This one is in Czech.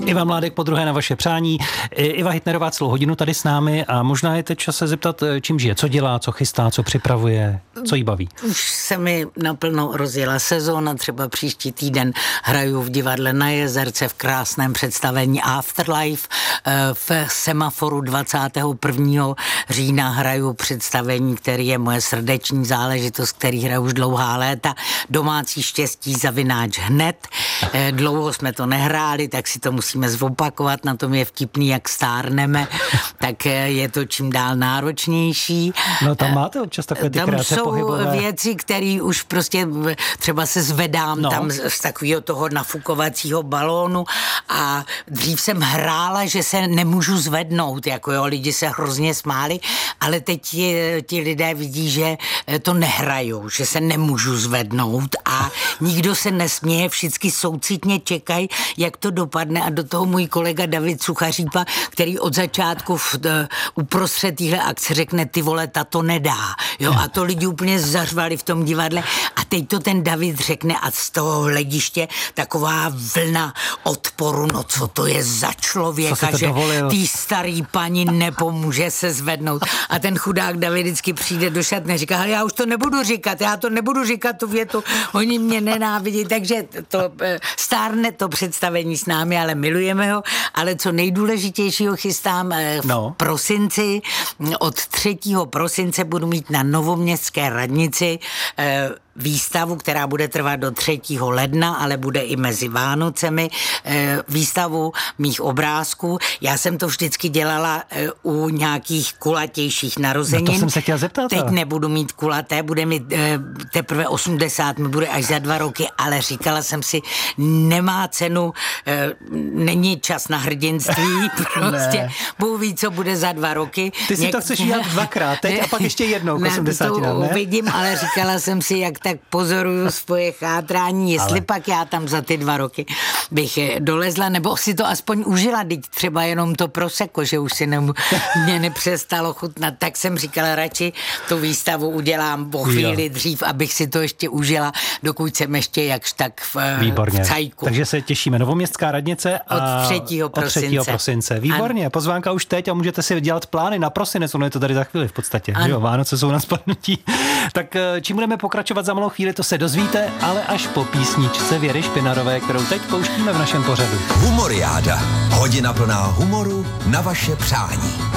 Iva Mládek podruhé na vaše přání. Iva Hitnerová celou hodinu tady s námi a možná je teď čas se zeptat, čím žije, co dělá, co chystá, co připravuje, co jí baví. Už se mi naplno rozjela sezóna, třeba příští týden hraju v divadle na Jezerce v krásném představení Afterlife, v Semaforu 21. října hraju představení, který je moje srdeční záležitost, který hraju už dlouhá léta, Domácí štěstí zavináč hned. Dlouho jsme to nehráli, tak si to musíme zopakovat, na tom je vtipný, jak stárneme, tak je to čím dál náročnější. No tam máte občas takové ty kreace pohybové. Tam jsou věci, které už prostě třeba se zvedám tam z takového toho nafukovacího balónu a dřív jsem hrála, že se nemůžu zvednout, jako jo, lidi se hrozně smáli, ale teď ti lidé vidí, že to nehrajou, že se nemůžu zvednout a nikdo se nesměje, všichni soucitně čekají, jak to dopadne a do toho můj kolega David Suchařípa, který od začátku uprostřed téhle akce řekne, ty vole, ta to nedá. Jo, a to lidi úplně zařvali v tom divadle a teď to ten David řekne a z toho hlediště taková vlna odporu, no co to je za člověka, že tý starý paní nepomůže se zvednout. A ten chudák David vždycky přijde do šatny a říká, ale já už to nebudu říkat tu větu, oni mě nenávidí, takže to stárne to představení s námi, ale milujeme ho, ale co nejdůležitějšího chystám v prosinci, od 3. prosince budu mít na Novoměstské radnici výstavu, která bude trvat do 3. ledna, ale bude i mezi Vánocemi, výstavu mých obrázků. Já jsem to vždycky dělala u nějakých kulatějších narozenin. No to jsem se chtěla zeptat. Teď nebudu mít kulaté, bude mi teprve 80, mi bude až za 2 roky, ale říkala jsem si, nemá cenu, není čas na hrdinství, prostě Bůh ví, co bude za 2 roky. Ty si to chceš dělat 2krát, teď a pak ještě jednou k 80, to uvidím, ale říkala jsem si, jak tak pozoruju svoje chátrání, jestli pak já tam za ty 2 roky bych dolezla, nebo si to aspoň užila, teď třeba jenom to prosecco, že už si mě nepřestalo chutnat, tak jsem říkala, radši tu výstavu udělám po chvíli dřív, abych si to ještě užila, dokud jsem ještě jakž tak v cajku. Takže se těšíme. Novoměstská radnice a od 3. prosince. Výborně, ano. Pozvánka už teď a můžete si dělat plány na prosinec, ono je to tady za chvíli v podstatě. Jo, Vánoce jsou na spadnutí. Tak čím budeme pokračovat za malou chvíli, to se dozvíte, ale až po písničce Věry Špinarové, kterou teď pouštíme v našem pořadu. Humoriáda. Hodina plná humoru na vaše přání.